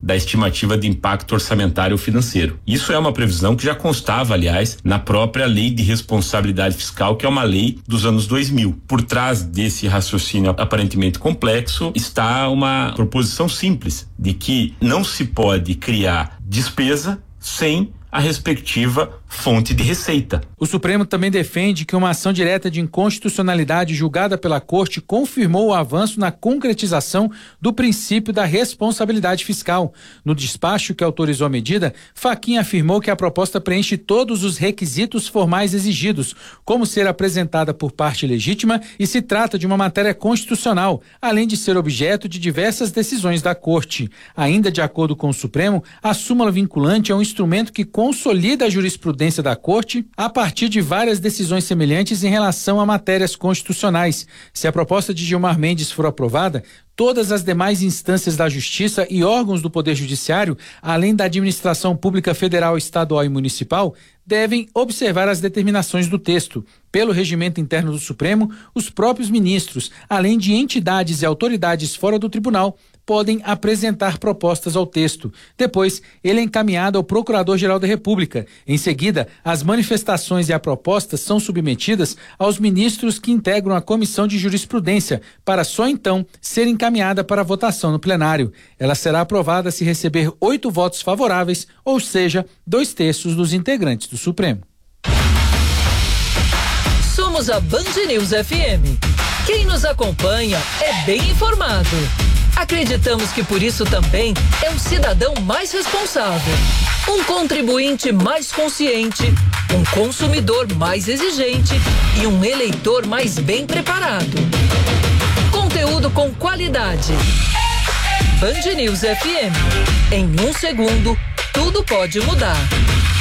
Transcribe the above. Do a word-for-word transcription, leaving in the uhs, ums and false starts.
da estimativa de impacto orçamentário financeiro. Isso é uma previsão que já constava, aliás, na própria Lei de Responsabilidade Fiscal, que é uma lei dos anos dois mil. Por trás desse raciocínio aparentemente complexo está uma proposição simples de que não se pode criar despesa sem a respectiva fonte de receita. O Supremo também defende que uma ação direta de inconstitucionalidade julgada pela Corte confirmou o avanço na concretização do princípio da responsabilidade fiscal. No despacho que autorizou a medida, Fachin afirmou que a proposta preenche todos os requisitos formais exigidos, como ser apresentada por parte legítima e se trata de uma matéria constitucional, além de ser objeto de diversas decisões da Corte. Ainda de acordo com o Supremo, a súmula vinculante é um instrumento que consolida a jurisprudência da Corte a partir de várias decisões semelhantes em relação a matérias constitucionais. Se a proposta de Gilmar Mendes for aprovada, todas as demais instâncias da Justiça e órgãos do Poder Judiciário, além da administração pública federal, estadual e municipal, devem observar as determinações do texto. Pelo regimento interno do Supremo, os próprios ministros, além de entidades e autoridades fora do tribunal, podem apresentar propostas ao texto. Depois, ele é encaminhado ao Procurador-Geral da República. Em seguida, as manifestações e a proposta são submetidas aos ministros que integram a Comissão de Jurisprudência, para só então ser encaminhada para votação no plenário. Ela será aprovada se receber oito votos favoráveis, ou seja, dois terços dos integrantes do Supremo. Somos a Band News F M. Quem nos acompanha é bem informado. Acreditamos que por isso também é um cidadão mais responsável, um contribuinte mais consciente, um consumidor mais exigente e um eleitor mais bem preparado. Conteúdo com qualidade. Band News F M. Em um segundo, tudo pode mudar.